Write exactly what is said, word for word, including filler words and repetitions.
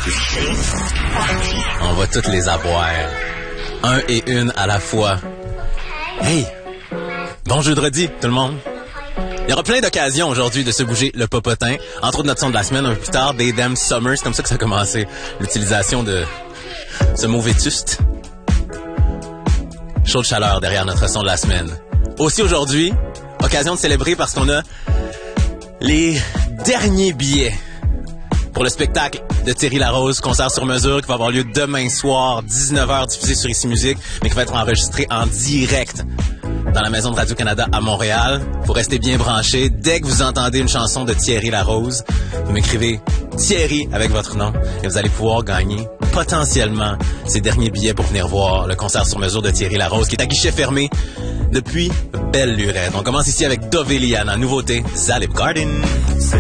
On va toutes les avoir. Un et une à la fois. Hey! Bon jeudi, tout le monde. Il y aura plein d'occasions aujourd'hui de se bouger le popotin. Entre autres, notre son de la semaine, un peu plus tard, They Them Summer. C'est comme ça que ça a commencé, l'utilisation de ce mot vétuste. Chaude chaleur derrière notre son de la semaine. Aussi aujourd'hui, occasion de célébrer parce qu'on a les derniers billets pour le spectacle de Thierry Larose, concert sur mesure, qui va avoir lieu demain soir, dix-neuf heures, diffusé sur Ici Musique, mais qui va être enregistré en direct dans la maison de Radio-Canada à Montréal. Faut rester bien branché. Dès que vous entendez une chanson de Thierry Larose, vous m'écrivez Thierry avec votre nom et vous allez pouvoir gagner potentiellement ces derniers billets pour venir voir le concert sur mesure de Thierry Larose, qui est à guichet fermé depuis belle lurette. On commence ici avec Dovelian, en nouveauté Zalip Garden.